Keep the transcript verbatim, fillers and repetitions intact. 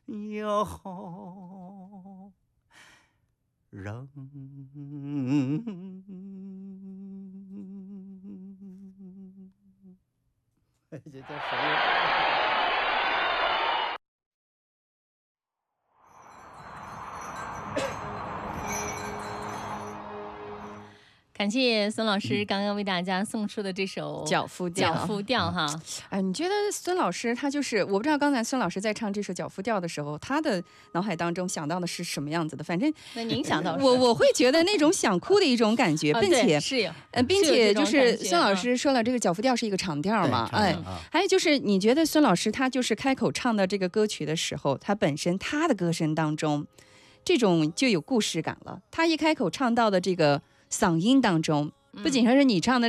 有人。这叫什么？ 感谢孙老师刚刚为大家送出的这首 《脚夫调》。 脚夫调哈， 哎，你觉得孙老师他就是，我不知道刚才孙老师在唱这首《脚夫调》的时候，他的脑海当中想到的是什么样子的？反正那您想到我我会觉得那种想哭的一种感觉，并且是有， 呃，并且就是孙老师说了，这个脚夫调是一个长调嘛，哎，还有就是你觉得孙老师他就是开口唱的这个歌曲的时候，他本身他的歌声当中，这种就有故事感了。他一开口唱到的这个嗓音当中，不仅说是你唱的。